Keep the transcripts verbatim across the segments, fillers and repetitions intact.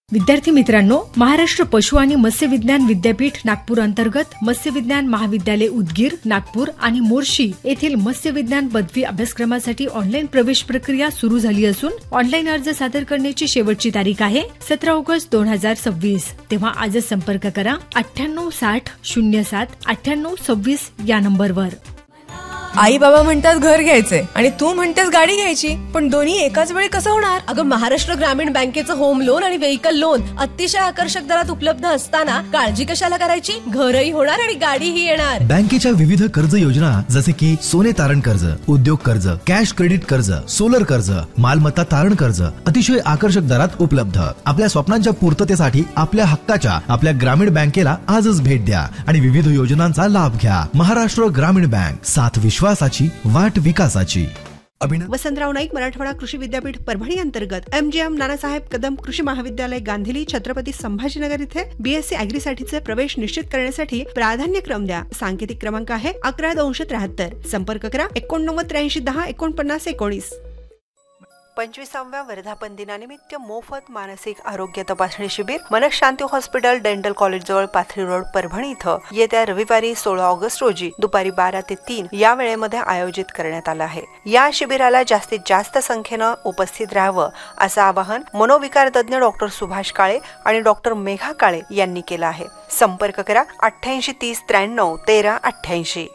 विद्यार्थी मित्रांनो, महाराष्ट्र पशु आणि मत्स्य विज्ञान विद्यापीठ नागपूर अंतर्गत मत्स्य विज्ञान महाविद्यालय उदगीर, नागपूर आणि मोर्शी येथील मत्स्य विज्ञान पदवी अभ्यासक्रमासाठी ऑनलाईन प्रवेश प्रक्रिया सुरू झाली असून ऑनलाईन अर्ज सादर करण्याची शेवटची तारीख आहे सतरा ऑगस्ट दोन हजार सव्वीस. तेव्हा आजच संपर्क करा अठ्ठ्याण्णव साठ शून्य सात अठ्ठ्याण्णव सव्वीस या नंबरवर. आई बाबा म्हणतात घर घ्यायचंय आणि तू म्हणतेस गाडी घ्यायची, पण दोन्ही एकाच वेळी कसं होणार? अगं, महाराष्ट्र ग्रामीण बँकेचं होम लोन आणि व्हेइकल लोन अतिशय आकर्षक दरात उपलब्ध असताना काळजी कशाला करायची? घरही होणार आणि गाडीही येणार. बँकेच्या विविध कर्ज योजना जसे की सोने तारण कर्ज, उद्योग कर्ज, कॅश क्रेडिट कर्ज, सोलर कर्ज, मालमत्ता तारण कर्ज अतिशय आकर्षक दरात उपलब्ध. आपल्या स्वप्नांच्या पूर्ततेसाठी आपल्या हक्काच्या आपल्या ग्रामीण बँकेला आजच भेट द्या आणि विविध योजनांचा लाभ घ्या. महाराष्ट्र ग्रामीण बँक, साथ विश्वासाची, वाट विकासाची. वसंतराव नाईक मराठवाडा कृषी विद्यापीठ परभणी अंतर्गत M G M Nanasaheb Kadam कृषी महाविद्यालय गांधीली छत्रपती संभाजीनगर इथे बीएससी अॅग्री साठीचे प्रवेश निश्चित करण्यासाठी प्राधान्यक्रम द्या. सांकेतिक क्रमांक आहे अकरा दोनशे त्र्याहत्तर. संपर्क करा एकोणनव्वद त्र्याऐंशी दहा एकोणपन्नास एकोणीस. पंचवीसाव्या वर्धापन दिनानिमित्त मोफत मानसिक आरोग्य तपासणी शिबिर मनशांती हॉस्पिटल डेंटल कॉलेज जवळ पाथरी रोड परभणी इथं येत्या रविवारी सोळा ऑगस्ट रोजी दुपारी बारा ते तीन या वेळेमध्ये आयोजित करण्यात आलं आहे. या शिबिराला जास्तीत जास्त संख्येनं उपस्थित राहावं असं आवाहन मनोविकार तज्ञ डॉक्टर सुभाष काळे आणि डॉक्टर मेघा काळे यांनी केलं आहे. संपर्क करा अठ्ठ्याऐंशी तीस त्र्याण्णव तेरा अठ्ठ्याऐंशी.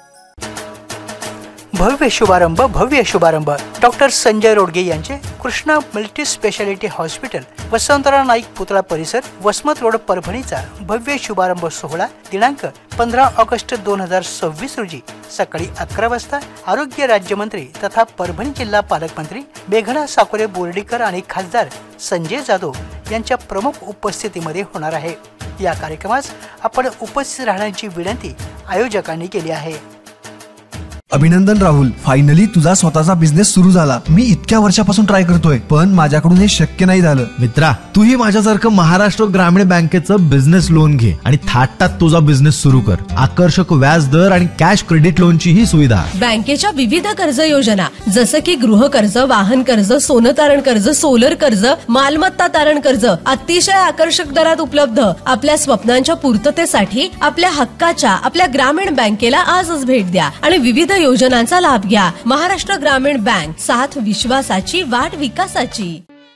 भव्य शुभारंभ भव्य शुभारंभ डॉक्टर संजय रोडगे यांचे Krishna multi speciality hospital Vasantrao Naik पुतळा परिसर वसमत रोड परभणीचा भव्य शुभारंभ सोहळा दिनांक पंधरा ऑगस्ट दोन हजार सव्वीस रोजी सकाळी अकरा वाजता आरोग्य राज्यमंत्री तथा परभणी जिल्हा पालकमंत्री मेघना साकोरे बोर्डीकर आणि खासदार संजय जाधव यांच्या प्रमुख उपस्थितीमध्ये होणार आहे. या कार्यक्रमास आपण उपस्थित राहण्याची विनंती आयोजकांनी केली आहे. अभिनंदन राहुल, फायनली तुझा स्वतःचा बिझनेस सुरू झाला. मी इतक्या वर्षापासून ट्राय करतोय पण माझ्याकडून हे शक्य नाही झालं. मित्रा, तूही माझ्यासारखं महाराष्ट्र ग्रामीण बँकेचं बिझनेस लोन घे आणि थाटात तुझा बिझनेस सुरू कर. आकर्षक व्याज दर आणि कॅश क्रेडिट लोनची ही सुविधा. बँकेच्या विविध कर्ज योजना जसं की गृह कर्ज, वाहन कर्ज, सोनं तारण कर्ज, सोलर कर्ज, मालमत्ता तारण कर्ज अतिशय आकर्षक दरात उपलब्ध. आपल्या स्वप्नांच्या पूर्ततेसाठी आपल्या हक्काच्या आपल्या ग्रामीण बँकेला आजच भेट द्या आणि विविध योजनांचा लाभ घ्या. महाराष्ट्र ग्रामीण बँक, साथ विश्वासाची, वाट विकासाची.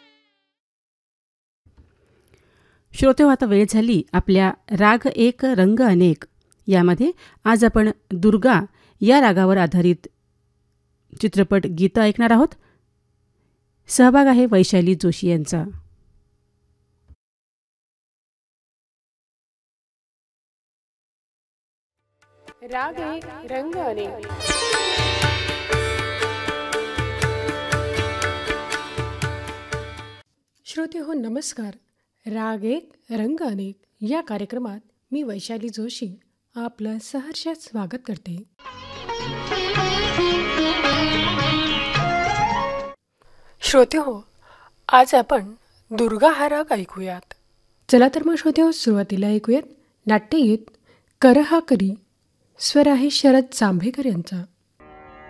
श्रोते, आता वेळ झाली आपल्या राग एक रंग अनेक यामध्ये आज आपण दुर्गा या रागावर आधारित चित्रपट गीतं ऐकणार आहोत. सहभाग आहे वैशाली जोशी यांचा. राग एक रंग अनेक. श्रोते हो, नमस्कार. राग एक रंग अनेक या कार्यक्रमात मी वैशाली जोशी आपलं सहर्षात स्वागत करते. श्रोते हो, आज आपण दुर्गा हा राग ऐकूयात. चला तर मग श्रोते हो, सुरुवातीला ऐकूयात नाट्यगीत कर हा करी. स्वर आहे शरद जांभेकर यांचा.